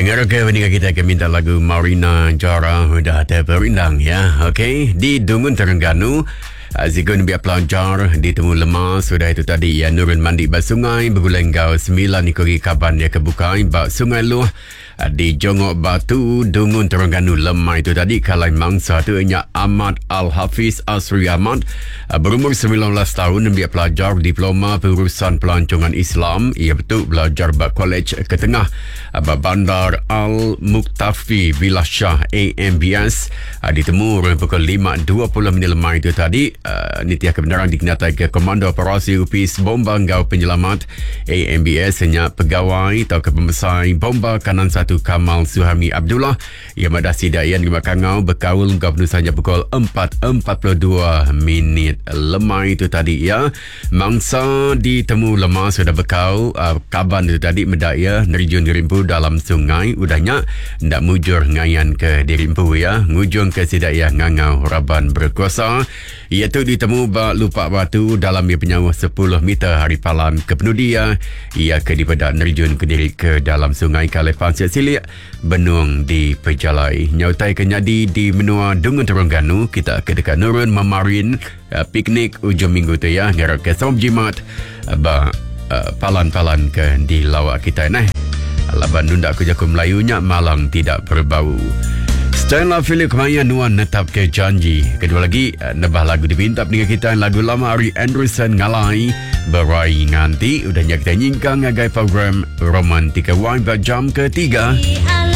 Ngaro ke peningan kita akan minta lagu Marina Jara Udah Terperindang ya. Okey, di Dungun Terengganu Zigun biar pelajar ditemu lemah. Sudah itu tadi ya, Nurun mandi bak sungai bergulenggau 9 ikori kaban dia kebukai bak sungai luah di Jongok Batu Dungun Terengganu lemah itu tadi. Kalai mangsa tu nya Ahmad Al-Hafiz Asri Ahmad berumur 19 tahun, biar pelajar diploma pengurusan pelancongan Islam. Ia betul belajar bak kolej ketengah Bandar Al-Muktafi Billah Shah AMBS. Ditemu pukul 5.20 lemah itu tadi. Nitiah kebenaran dikenatai ke Komando Operasi Upis Bomba Ngau Penyelamat AMBS hanya pegawai atau kepembesar bomba kanan 1 Kamal Suhami Abdullah. Ia madah sidaian di Makangau berkaul ngau penusahnya pukul 4.42 lemah itu tadi ya. Mangsa ditemu lemah sudah berkau kaban itu tadi medak ya nerjun dirimpu dalam sungai. Udahnya ndak mujur ngayan ke dirimpu ya, ngujung ke sidaiah ngangau Raban berkuasa. Iaitu ditemu bak lupak batu dalam ia penyawa 10 meter hari palam ke penudia. Ia ke dipedak nerjun ke diri ke dalam sungai Kalepan Siak benung di Pejalai. Nyautai kenyadi di menua Dungun Terengganu. Kita ke dekat Nurun memarin piknik ujung minggu tu ya. Ngarap ke Som Jimat palan-palan ke di lawak kita nah. Laban nunda aku jaku Melayunya malang tidak berbau. Stella Philip Maya Nuan netap ke janji. Kedua lagi nebah lagu dipinta dengan kita lagu lama Ari Anderson Ngalai Berai Nganti. Udahnya kita nyingkang ngagai program Romantika Wine jam ketiga.